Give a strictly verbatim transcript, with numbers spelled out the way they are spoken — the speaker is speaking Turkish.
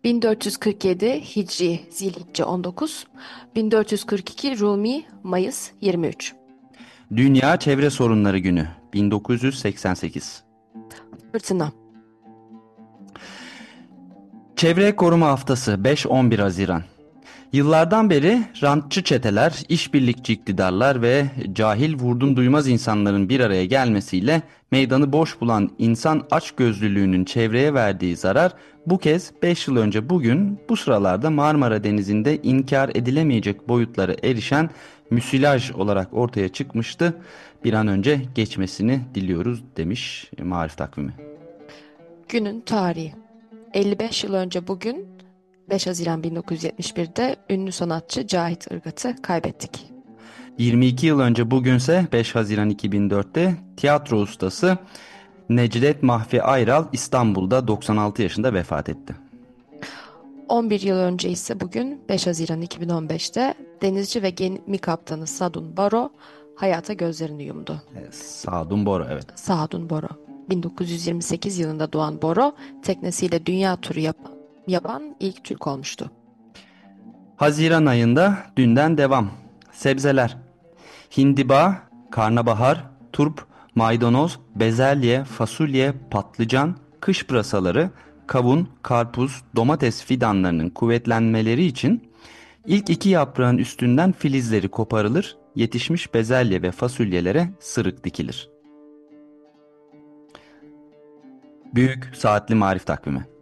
bin dört yüz kırk yedi Hicri Zilhicce on dokuz, bin dört yüz kırk iki Rumi Mayıs yirmi üç. Dünya Çevre Sorunları Günü bin dokuz yüz seksen sekiz. Fırtına. Çevre Koruma Haftası beş on bir Haziran. Yıllardan beri rantçı çeteler, işbirlikçi iktidarlar ve cahil vurdum duymaz insanların bir araya gelmesiyle meydanı boş bulan insan açgözlülüğünün çevreye verdiği zarar bu kez beş yıl önce bugün bu sıralarda Marmara Denizi'nde inkar edilemeyecek boyutlara erişen müsilaj olarak ortaya çıkmıştı. Bir an önce geçmesini diliyoruz demiş Maarif takvimi. Günün tarihi. elli beş yıl önce bugün beş Haziran bin dokuz yüz yetmiş birde ünlü sanatçı Cahit Irgat'ı kaybettik. yirmi iki yıl önce bugünse beş Haziran iki bin dörtte tiyatro ustası Necdet Mahfi Ayral İstanbul'da doksan altı yaşında vefat etti. on bir yıl önce ise bugün beş Haziran iki bin on beşte denizci ve gemi kaptanı Sadun Baro hayata gözlerini yumdu. E, Sadun Bora, evet. Sadun Boro. bin dokuz yüz yirmi sekiz yılında doğan Boro, teknesiyle dünya turu yap yapan ilk Türk olmuştu. Haziran ayında dünden devam. Sebzeler: hindiba, karnabahar, turp, maydanoz, bezelye, fasulye, patlıcan, kış pırasaları, kavun, karpuz, domates fidanlarının kuvvetlenmeleri için ilk iki yaprağın üstünden filizleri koparılır, yetişmiş bezelye ve fasulyelere sırık dikilir. Büyük Saatli Marif Takvimi.